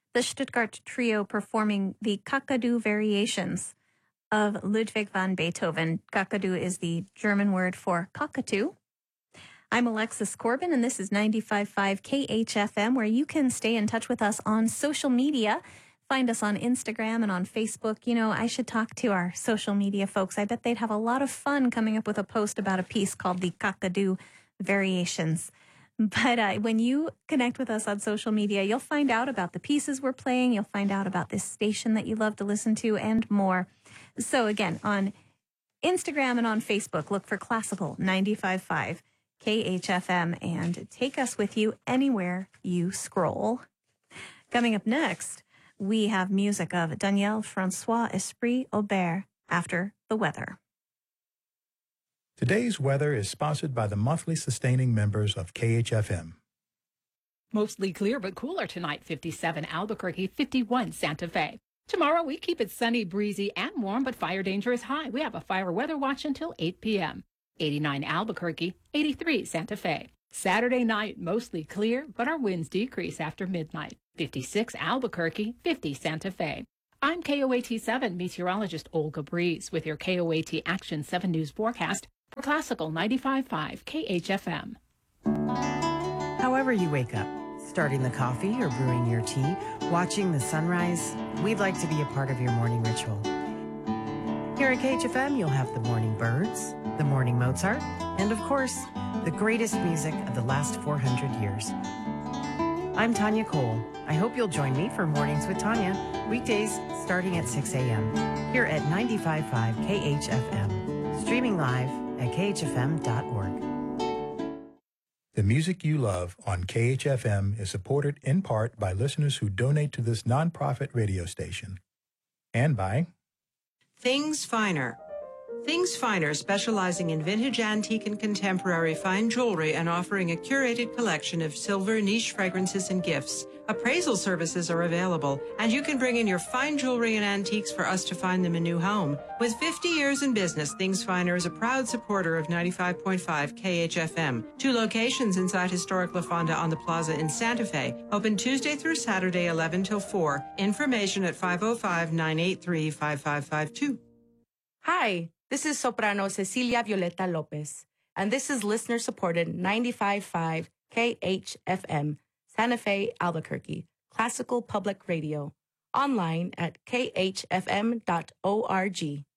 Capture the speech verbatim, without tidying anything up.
the Stuttgart Trio performing the Kakadu Variations of Ludwig van Beethoven. Kakadu is the German word for cockatoo. I'm Alexis Corbin, and this is ninety-five point five K H F M, where you can stay in touch with us on social media. Find us on Instagram and on Facebook. You know, I should talk to our social media folks. I bet they'd have a lot of fun coming up with a post about a piece called the Kakadu Variations. But uh, when you connect with us on social media, you'll find out about the pieces we're playing. You'll find out about this station that you love to listen to and more. So again, on Instagram and on Facebook, look for Classical ninety-five point five K H F M and take us with you anywhere you scroll. Coming up next, we have music of Daniel Francois Esprit Aubert after the weather. Today's weather is sponsored by the monthly sustaining members of K H F M. Mostly clear but cooler tonight, fifty-seven Albuquerque, fifty-one Santa Fe. Tomorrow we keep it sunny, breezy, and warm, but fire danger is high. We have a fire weather watch until eight p.m. eighty-nine Albuquerque, eighty-three Santa Fe. Saturday night, mostly clear, but our winds decrease after midnight. fifty-six Albuquerque, fifty Santa Fe. I'm K O A T seven meteorologist Olga Breeze with your K O A T Action seven News forecast for Classical ninety-five point five K H F M. However you wake up, starting the coffee or brewing your tea, watching the sunrise, we'd like to be a part of your morning ritual. Here at K H F M, you'll have the morning birds, the morning Mozart, and of course, the greatest music of the last four hundred years. I'm Tanya Cole. I hope you'll join me for Mornings with Tanya, weekdays starting at six a.m. here at ninety-five point five K H F M, streaming live at K H F M dot org. The music you love on K H F M is supported in part by listeners who donate to this nonprofit radio station, and by Things Finer. Things Finer, specializing in vintage, antique, and contemporary fine jewelry and offering a curated collection of silver, niche fragrances, and gifts. Appraisal services are available, and you can bring in your fine jewelry and antiques for us to find them a new home. With fifty years in business, Things Finer is a proud supporter of ninety-five point five K H F M. Two locations inside historic La Fonda on the Plaza in Santa Fe. Open Tuesday through Saturday, eleven till four. Information at five oh five, nine eight three, five five five two. Hi, this is soprano Cecilia Violeta Lopez, and this is listener-supported ninety-five point five K H F M, Santa Fe, Albuquerque, Classical Public Radio, online at K H F M dot org.